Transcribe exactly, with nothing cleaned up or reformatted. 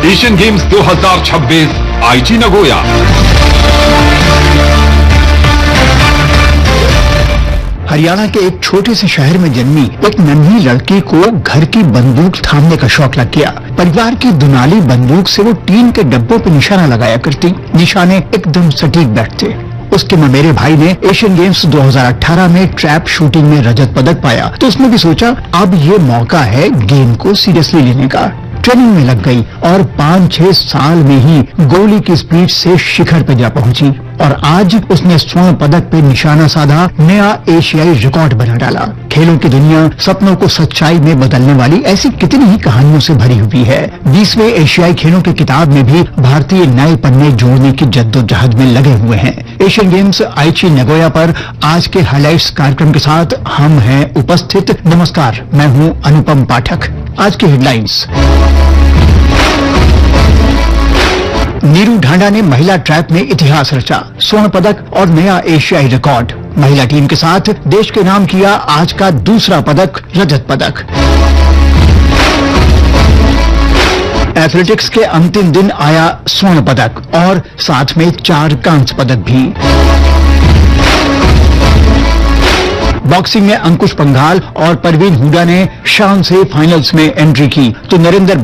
Asian games दो हज़ार छब्बीस आईची नगोया। हरियाणा के एक छोटे से शहर में जन्मी एक नन्ही लड़की को घर की बंदूक थामने का शौक लग गया। परिवार की दुनाली बंदूक से वो टीन के डब्बों पर निशाना लगाया करती। निशाने एकदम सटीक बैठते। उसके ममेरे भाई ने एशियन गेम्स दो हज़ार अठारह में ट्रैप शूटिंग में रजत पदक पाया, तो उसने भी सोचा अब ये मौका है गेम को सीरियसली लेने का। ट्रेनिंग में लग गई और पाँच छह साल में ही गोली की स्पीड से शिखर पर जा पहुंची और आज उसने स्वर्ण पदक पे निशाना साधा, नया एशियाई रिकॉर्ड बना डाला। खेलों की दुनिया सपनों को सच्चाई में बदलने वाली ऐसी कितनी ही कहानियों से भरी हुई है। बीसवें एशियाई खेलों की किताब में भी भारतीय नए पन्ने जोड़ने की जद्दोजहद में लगे हुए हैं। एशियन गेम्स आईची नगोया पर आज के हाइलाइट्स कार्यक्रम के साथ हम हैं उपस्थित। नमस्कार, मैं हूं अनुपम पाठक। आज की हेडलाइंस। नीरू ढांडा ने महिला ट्रैप में इतिहास रचा, स्वर्ण पदक और नया एशियाई रिकॉर्ड। महिला टीम के साथ देश के नाम किया आज का दूसरा पदक, रजत पदक। एथलेटिक्स के अंतिम दिन आया स्वर्ण पदक और साथ में चार कांस्य पदक भी। बॉक्सिंग में अंकुश पंघाल और परवीन हुडा ने शान से फाइनल्स में एंट्री की, तो नरेंद्र